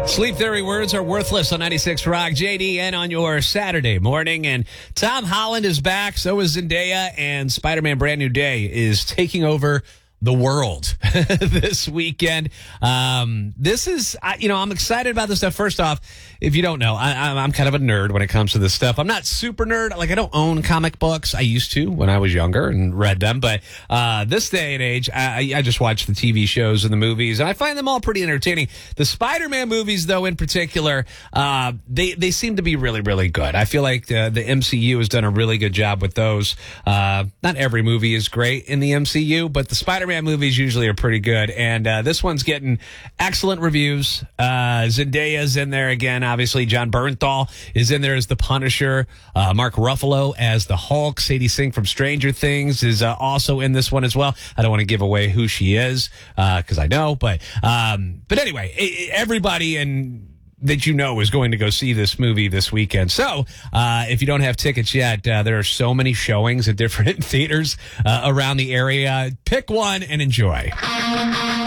Sleep Theory words are worthless on 96 Rock. JDN on your Saturday morning. And Tom Holland is back. So is Zendaya. And Spider-Man Brand New Day is taking over the world this weekend. This is, I'm excited about this stuff. First off, if you don't know, I'm kind of a nerd when it comes to this stuff. I'm not super nerd. Like, I don't own comic books. I used to when I was younger and read them. But this day and age, I just watch the TV shows and the movies, and I find them all pretty entertaining. The Spider-Man movies, though, in particular, they seem to be really, really good. I feel like the MCU has done a really good job with those. Not every movie is great in the MCU, but the Spider-Man movies usually are pretty good, and this one's getting excellent reviews. Zendaya's in there again, obviously. John Bernthal is in there as the Punisher. Mark Ruffalo as the Hulk. Sadie Sink from Stranger Things is also in this one as well. I don't want to give away who she is because I know, but anyway, everybody that you know is going to go see this movie this weekend. So if you don't have tickets yet, there are so many showings at different theaters around the area. Pick one and enjoy.